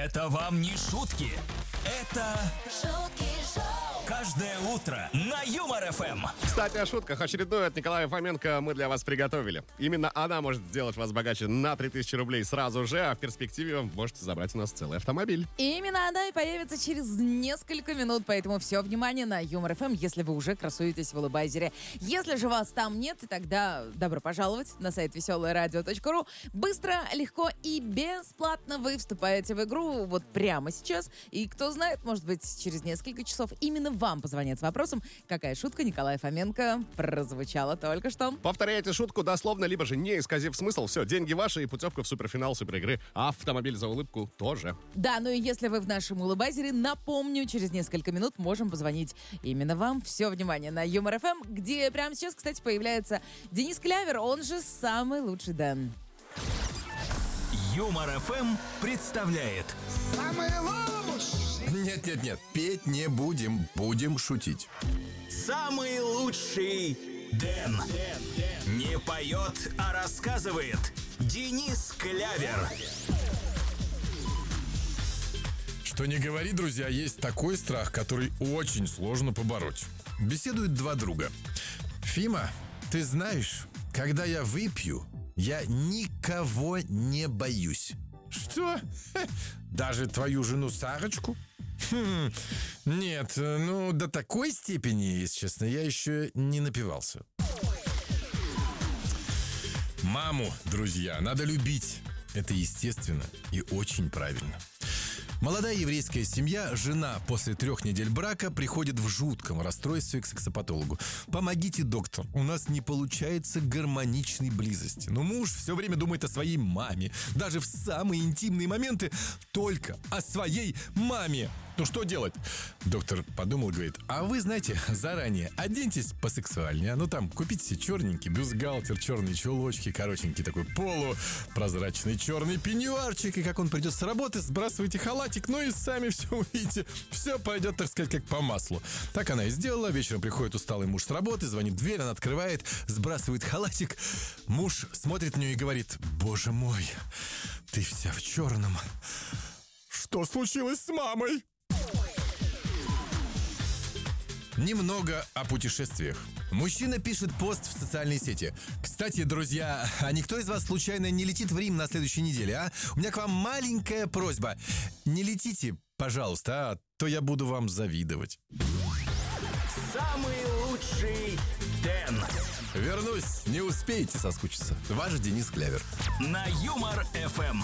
Это вам не шутки. Это шутки шоу. каждое утро на Юмор ФМ. Кстати, о шутках. Очередную от Николая Фоменко мы для вас приготовили. Именно она может сделать вас богаче на 3000 рублей сразу же, а в перспективе вы можете забрать у нас целый автомобиль. И именно она и появится через несколько минут, поэтому все внимание на Юмор ФМ, если вы уже красуетесь в улыбайзере. Если же вас там нет, тогда добро пожаловать на сайт веселорадио.ру. Быстро, легко и бесплатно вы вступаете в игру вот прямо сейчас. И кто знает, может быть, через несколько часов именно вам позвонят с вопросом, какая шутка Николая Фоменко прозвучала только что. Повторяйте шутку дословно, либо же не исказив смысл. Все, деньги ваши и путевка в суперфинал суперигры. А автомобиль за улыбку тоже. Да, ну и если вы в нашем улыбайзере, напомню, через несколько минут можем позвонить именно вам. Все внимание на Юмор ФМ, где прямо сейчас, кстати, появляется Денис Клявер, он же самый лучший Дэн. Юмор ФМ представляет Нет, петь не будем, будем шутить. самый лучший Дэн. Не поет, а рассказывает Денис Клявер. Что не говори, друзья, есть такой страх, который очень сложно побороть. Беседуют два друга. Фима, ты знаешь, когда я выпью, я никого не боюсь. Что? Даже твою жену Сарочку? Нет, ну до такой степени, если честно, я еще не напивался. Маму, друзья, надо любить. Это естественно и очень правильно. Молодая еврейская семья, жена после 3 недель брака приходит в жутком расстройстве к сексопатологу. Помогите, доктор, у нас не получается гармоничной близости. Но муж все время думает о своей маме. Даже в самые интимные моменты только о своей маме. Ну что делать? Доктор подумал, говорит, а вы, знаете, заранее оденьтесь посексуальнее. Ну там, купите себе черненький бюстгальтер, черные чулочки, коротенький такой полупрозрачный черный пеньюарчик. И как он придет с работы, сбрасывайте халатик, ну и сами все увидите. Все пойдет, так сказать, как по маслу. Так она и сделала. Вечером приходит усталый муж с работы, звонит в дверь, она открывает, сбрасывает халатик. Муж смотрит на нее и говорит, боже мой, ты вся в черном. Что случилось с мамой? Немного о путешествиях. Мужчина пишет пост в социальной сети. Кстати, друзья, а никто из вас случайно не летит в Рим на следующей неделе, а? У меня к вам маленькая просьба. Не летите, пожалуйста, а то я буду вам завидовать. Самый лучший Дэн. Вернусь, не успеете соскучиться. Ваш Денис Клявер. На Юмор ФМ.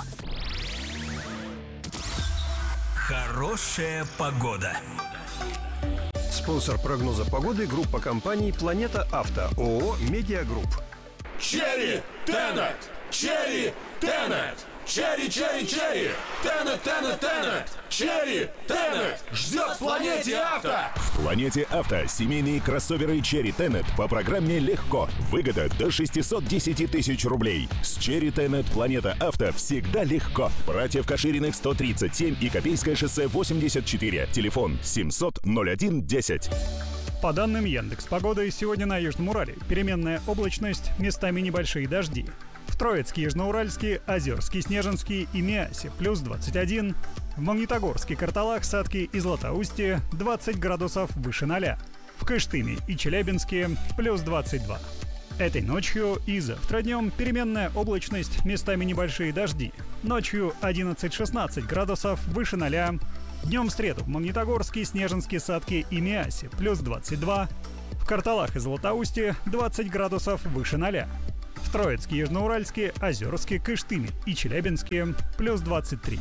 Хорошая погода. Спонсор прогноза погоды — группа компаний «Планета Авто», ООО «Медиагрупп». Черри Тенет! Черри Тенет! Черри, черри, черри! Тенет, тенет, тенет! Черри Тенет! Ждет в Планете Авто! В Планете Авто семейные кроссоверы Cherry Tenet по программе «Легко». Выгода до 610 тысяч рублей. С Cherry Tenet Планета Авто всегда легко. Братьев Кашириных 137 и Копейское шоссе 84. Телефон 700-01-10. По данным Яндекс.Погоды, сегодня на Южном Урале переменная облачность, местами небольшие дожди. В Троицке, Южноуральске, Озерске, Снежинске и Миасе плюс 21. В Магнитогорске, Карталах, Сатке и Златоусте 20 градусов выше 0. В Кыштыме и Челябинске плюс 22. Этой ночью и завтра днем переменная облачность, местами небольшие дожди. Ночью 11-16 градусов выше 0. Днем в среду в Магнитогорске, Снежинске, Сатке и Миасе плюс 22. В Карталах и Златоусте 20 градусов выше 0. В Троицке, Южноуральске, Озерске, Кыштыме и Челябинске плюс 23.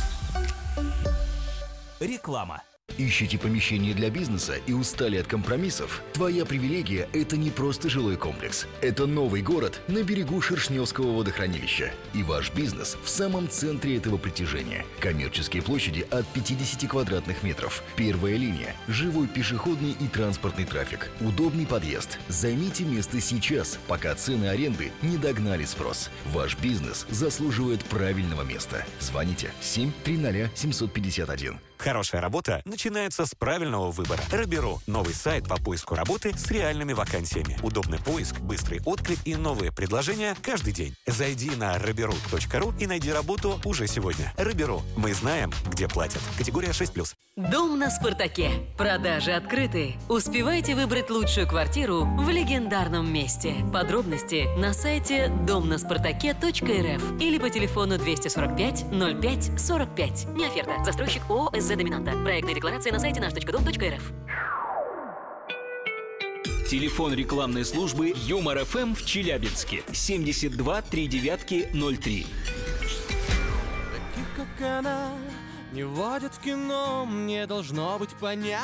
Реклама. Ищете помещение для бизнеса и устали от компромиссов? Твоя привилегия – это не просто жилой комплекс. Это новый город на берегу Шершневского водохранилища. И ваш бизнес в самом центре этого притяжения. Коммерческие площади от 50 квадратных метров. Первая линия. Живой пешеходный и транспортный трафик. Удобный подъезд. Займите место сейчас, пока цены аренды не догнали спрос. Ваш бизнес заслуживает правильного места. Звоните 730 751. Хорошая работа начинается с правильного выбора. Роберу – новый сайт по поиску работы с реальными вакансиями. Удобный поиск, быстрый отклик и новые предложения каждый день. Зайди на roberu.ru и найди работу уже сегодня. Роберу. Мы знаем, где платят. Категория 6+. Дом на Спартаке. Продажи открыты. Успевайте выбрать лучшую квартиру в легендарном месте. Подробности на сайте домнаспартаке.рф или по телефону 245 05 45. Не оферта. Застройщик ООО «СЗ Доминанта». Проектная декларация на сайте наш.дом.рф. Телефон рекламной службы Юмор ФМ в Челябинске 72 39 03. Таких, как она, не водят в кино, мне должно быть понятно.